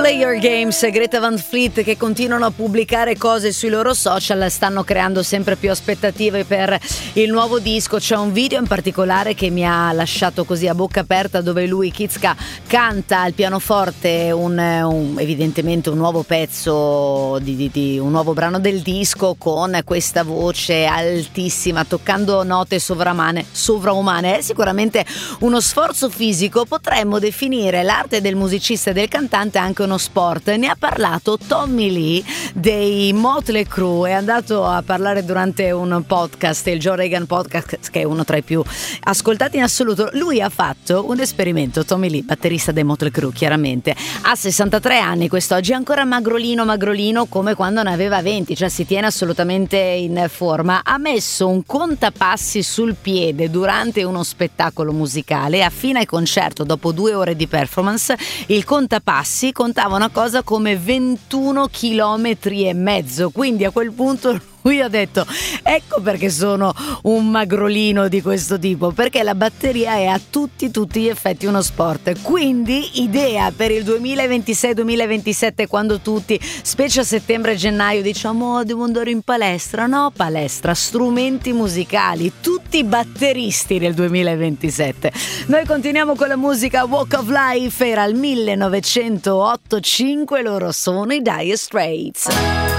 Play Your Games, Greta Van Fleet, che continuano a pubblicare cose sui loro social, stanno creando sempre più aspettative per il nuovo disco. C'è un video in particolare che mi ha lasciato così a bocca aperta, dove lui, Kitska, canta al pianoforte evidentemente un nuovo pezzo di un nuovo brano del disco, con questa voce altissima, toccando note sovraumane. È sicuramente uno sforzo fisico. Potremmo definire l'arte del musicista e del cantante anche uno sport. Ne ha parlato Tommy Lee dei Motley Crue, è andato a parlare durante un podcast, il Joe Rogan Podcast, che è uno tra i più ascoltati in assoluto. Lui ha fatto un esperimento, Tommy Lee, batterista dei Motley Crue, chiaramente ha 63 anni quest'oggi, è ancora magrolino come quando ne aveva 20, cioè si tiene assolutamente in forma. Ha messo un contapassi sul piede durante uno spettacolo musicale. A fine concerto, dopo 2 ore di performance, il contapassi contava una cosa come 21 chilometri e mezzo. Quindi a quel punto lui ha detto: ecco perché sono un magrolino di questo tipo, perché la batteria è a tutti gli effetti uno sport. Quindi idea per il 2026-2027, quando tutti, specie a settembre e gennaio, diciamo devo andare in palestra. No, palestra, strumenti musicali, tutti batteristi nel 2027. Noi continuiamo con la musica. Walk of Life era il 1985, loro sono i Dire Straits.